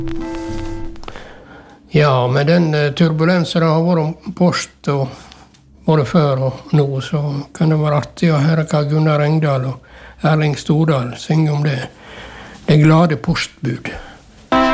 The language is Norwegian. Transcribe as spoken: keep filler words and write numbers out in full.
Ja, med den turbulensen det har vært om post og både før og nå, så kan det være artig å høre hva Gunnar Engdahl og Erling Stordal synger om det. Det glade postbud.